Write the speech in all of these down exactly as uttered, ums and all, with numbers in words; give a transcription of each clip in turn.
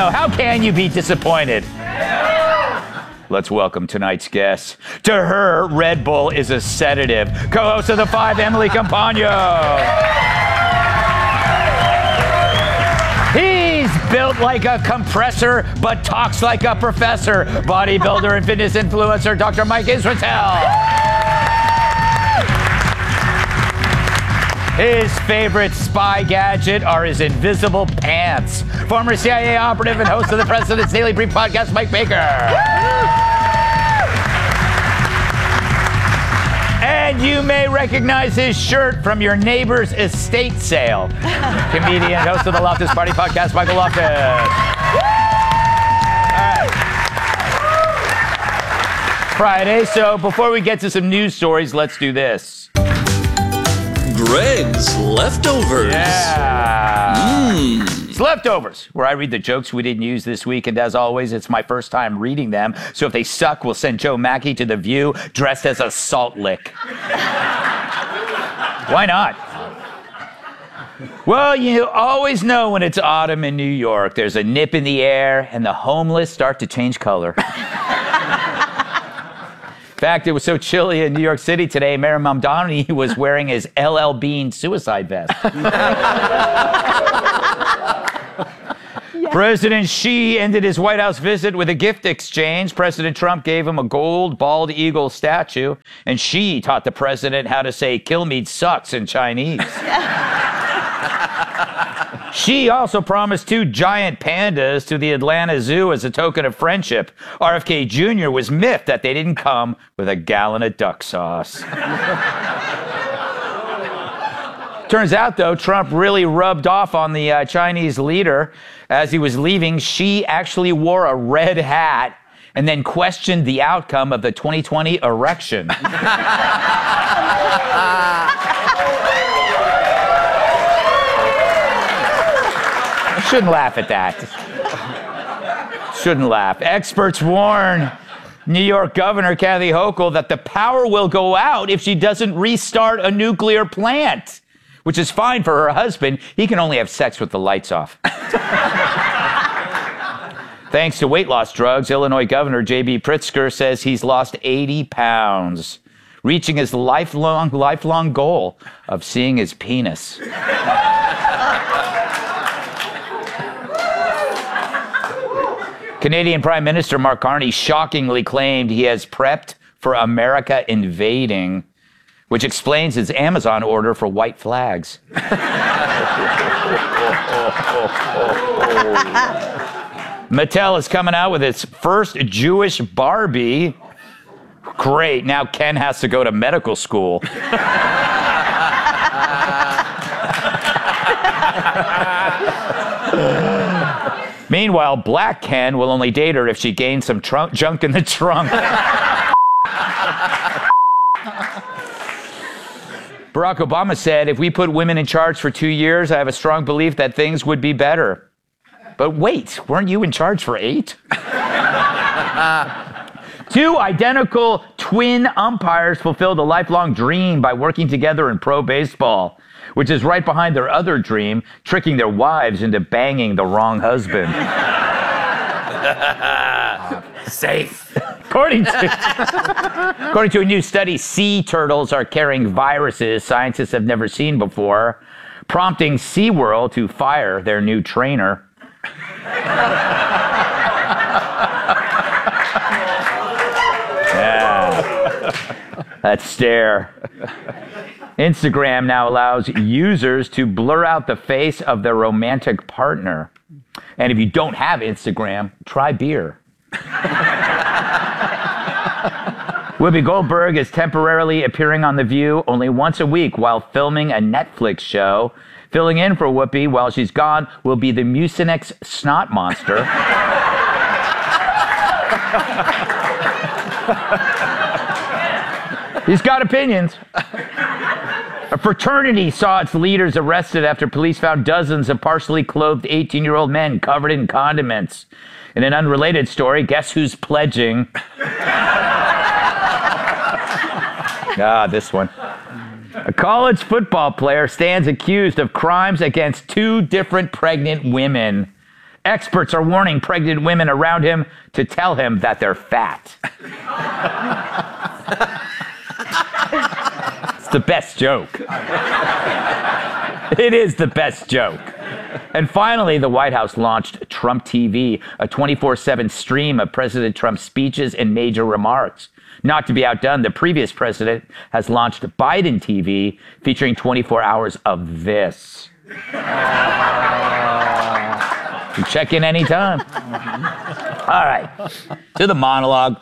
know, how can you be disappointed? Let's welcome tonight's guest. To her, Red Bull is a sedative. Co-host of The Five, Emily Compagno. He's built like a compressor, but talks like a professor. Bodybuilder and fitness influencer, Doctor Mike Israetel. His favorite spy gadget are his invisible pants. Former C I A operative and host of the President's Daily Brief podcast, Mike Baker. And you may recognize his shirt from your neighbor's estate sale. Comedian and host of the Loftus Party podcast, Michael Loftus. Friday, so before we get to some news stories, let's do this. Greg's Leftovers. Yeah. Mm. It's Leftovers, where I read the jokes we didn't use this week, and as always, it's my first time reading them, so if they suck, we'll send Joe Mackey to The View dressed as a salt lick. Why not? Well, you always know when it's autumn in New York. There's a nip in the air, and the homeless start to change color. In fact, it was so chilly in New York City today, Mayor Mamdani was wearing his L L Bean suicide vest. Yes. President Xi ended his White House visit with a gift exchange. President Trump gave him a gold bald eagle statue, and Xi taught the president how to say "kill me sucks" in Chinese. Xi also promised two giant pandas to the Atlanta Zoo as a token of friendship. R F K Junior was miffed that they didn't come with a gallon of duck sauce. Turns out, though, Trump really rubbed off on the uh, Chinese leader. As he was leaving, Xi actually wore a red hat and then questioned the outcome of the twenty twenty election. Shouldn't laugh at that. Shouldn't laugh. Experts warn New York Governor Kathy Hochul that the power will go out if she doesn't restart a nuclear plant, which is fine for her husband. He can only have sex with the lights off. Thanks to weight loss drugs, Illinois Governor J B Pritzker says he's lost eighty pounds, reaching his lifelong, lifelong goal of seeing his penis. Canadian Prime Minister Mark Carney shockingly claimed he has prepped for America invading, which explains his Amazon order for white flags. Mattel is coming out with its first Jewish Barbie. Great, now Ken has to go to medical school. Meanwhile, Black Ken will only date her if she gains some trunk, junk in the trunk. Barack Obama said, if we put women in charge for two years, I have a strong belief that things would be better. But wait, weren't you in charge for eight? Two identical twin umpires fulfilled a lifelong dream by working together in pro baseball, which is right behind their other dream, tricking their wives into banging the wrong husband. Safe. According to, according to a new study, sea turtles are carrying viruses scientists have never seen before, prompting SeaWorld to fire their new trainer. Yeah. That stare. Instagram now allows users to blur out the face of their romantic partner. And if you don't have Instagram, try beer. Whoopi Goldberg is temporarily appearing on The View only once a week while filming a Netflix show. Filling in for Whoopi while she's gone will be the Mucinex snot monster. He's got opinions. A fraternity saw its leaders arrested after police found dozens of partially clothed eighteen-year-old men covered in condiments. In an unrelated story, guess who's pledging? Ah, this one. A college football player stands accused of crimes against two different pregnant women. Experts are warning pregnant women around him to tell him that they're fat. It's the best joke. It is the best joke. And finally, the White House launched Trump T V, a twenty-four seven stream of President Trump's speeches and major remarks. Not to be outdone, the previous president has launched Biden T V, featuring twenty-four hours of this. You check in anytime. All right, to the monologue.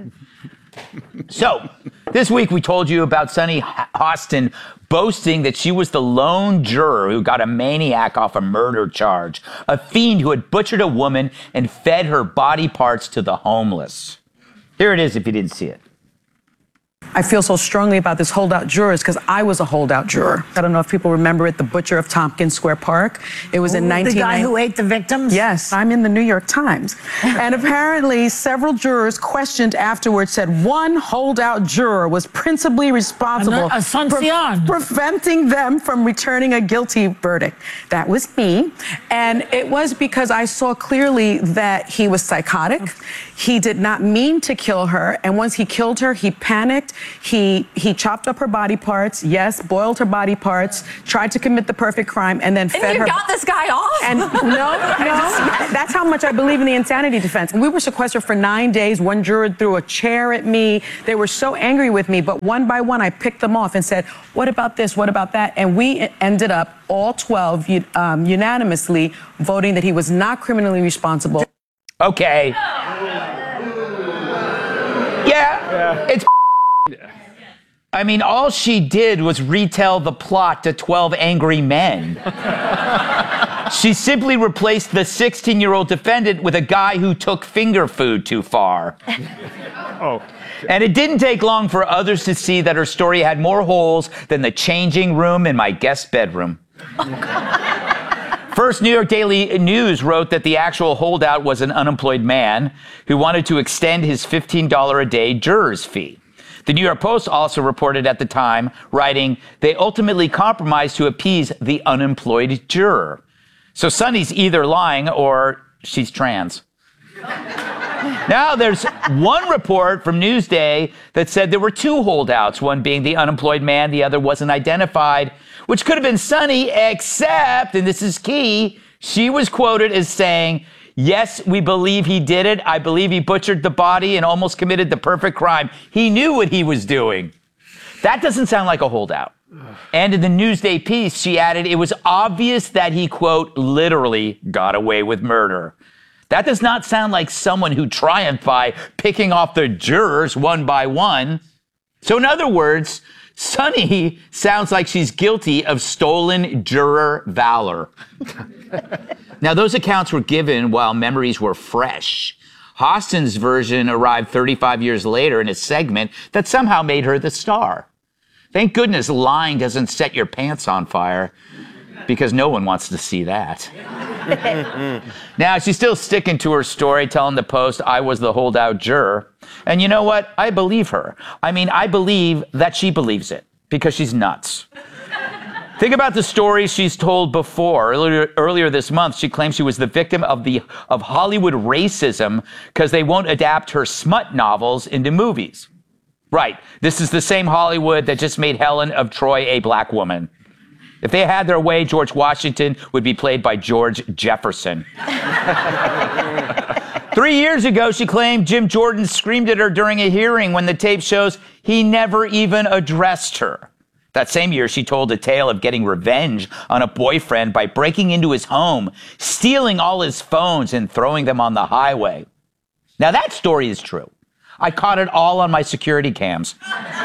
So, this week we told you about Sunny Hostin boasting that she was the lone juror who got a maniac off a murder charge, a fiend who had butchered a woman and fed her body parts to the homeless. Here it is if you didn't see it. I feel so strongly about this holdout jurors because I was a holdout juror. I don't know if people remember it, the butcher of Tompkins Square Park. It was Ooh, in nineteen ninety. The guy who ate the victims? Yes, I'm in the New York Times. And apparently several jurors questioned afterwards said one holdout juror was principally responsible Asuncion. for preventing them from returning a guilty verdict. That was me. And it was because I saw clearly that he was psychotic. He did not mean to kill her. And once he killed her, he panicked. He he chopped up her body parts, yes, boiled her body parts, tried to commit the perfect crime, and then and fed you her. You got this guy off? And no, no, that's how much I believe in the insanity defense. We were sequestered for nine days. One juror threw a chair at me. They were so angry with me, but one by one, I picked them off and said, what about this? What about that? And we ended up, all twelve, um, unanimously voting that he was not criminally responsible. Okay. Yeah, yeah. It's I mean, all she did was retell the plot to twelve Angry Men. She simply replaced the sixteen-year-old defendant with a guy who took finger food too far. Oh. And it didn't take long for others to see that her story had more holes than the changing room in my guest bedroom. First, New York Daily News wrote that the actual holdout was an unemployed man who wanted to extend his fifteen dollars a day juror's fee. The New York Post also reported at the time, writing, they ultimately compromised to appease the unemployed juror. So Sunny's either lying or she's trans. Now there's one report from Newsday that said there were two holdouts, one being the unemployed man, the other wasn't identified, which could have been Sunny, except, and this is key, she was quoted as saying, yes, we believe he did it. I believe he butchered the body and almost committed the perfect crime. He knew what he was doing. That doesn't sound like a holdout. And in the Newsday piece, she added, it was obvious that he, quote, literally got away with murder. That does not sound like someone who triumphed by picking off the jurors one by one. So in other words, Sunny sounds like she's guilty of stolen juror valor. Now, those accounts were given while memories were fresh. Hostin's version arrived thirty-five years later in a segment that somehow made her the star. Thank goodness lying doesn't set your pants on fire, because no one wants to see that. Now, she's still sticking to her story, telling the Post, I was the holdout juror. And you know what? I believe her. I mean, I believe that she believes it, because she's nuts. Think about the stories she's told before. Earlier, earlier this month, she claimed she was the victim of the of Hollywood racism because they won't adapt her smut novels into movies. Right. This is the same Hollywood that just made Helen of Troy a black woman. If they had their way, George Washington would be played by George Jefferson. Three years ago, she claimed Jim Jordan screamed at her during a hearing when the tape shows he never even addressed her. That same year, she told a tale of getting revenge on a boyfriend by breaking into his home, stealing all his phones, and throwing them on the highway. Now, that story is true. I caught it all on my security cams.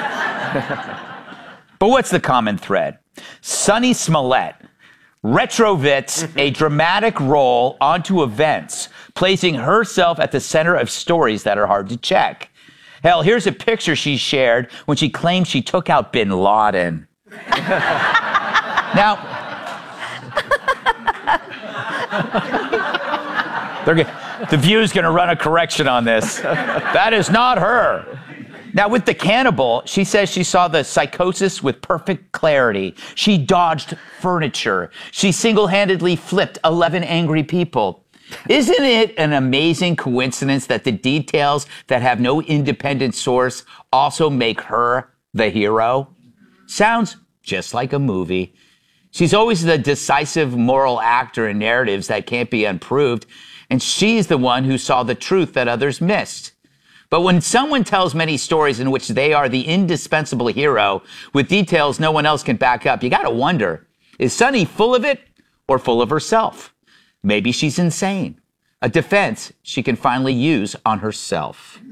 But what's the common thread? Sunny Smollett retrovits a dramatic role onto events, placing herself at the center of stories that are hard to check. Hell, here's a picture she shared when she claimed she took out bin Laden. Now, they're g- the View's going to run a correction on this. That is not her. Now, with the cannibal, she says she saw the psychosis with perfect clarity. She dodged furniture. She single-handedly flipped eleven angry people. Isn't it an amazing coincidence that the details that have no independent source also make her the hero? Sounds just like a movie. She's always the decisive moral actor in narratives that can't be unproved, and she's the one who saw the truth that others missed. But when someone tells many stories in which they are the indispensable hero with details no one else can back up, you gotta wonder, is Sunny full of it or full of herself? Maybe she's insane. A defense she can finally use on herself.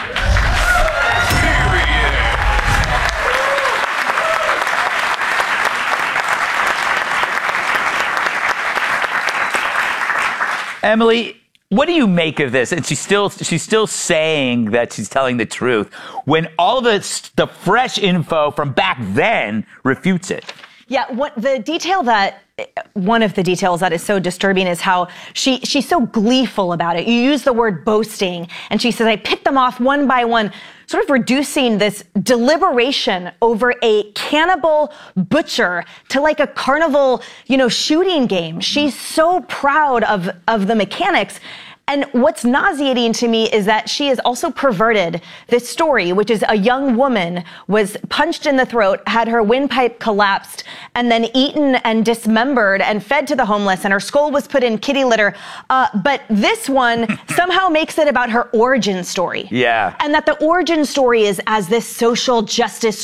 Emily, what do you make of this? And she's still she's still saying that she's telling the truth when all the the fresh info from back then refutes it. Yeah, what the detail that one of the details that is so disturbing is how she she's so gleeful about it. You use the word boasting, and she says, I picked them off one by one, sort of reducing this deliberation over a cannibal butcher to like a carnival, you know, shooting game. She's so proud of, of the mechanics. And what's nauseating to me is that she has also perverted this story, which is a young woman was punched in the throat, had her windpipe collapsed, and then eaten and dismembered and fed to the homeless, and her skull was put in kitty litter. Uh, but this one somehow makes it about her origin story. Yeah. And that the origin story is as this social justice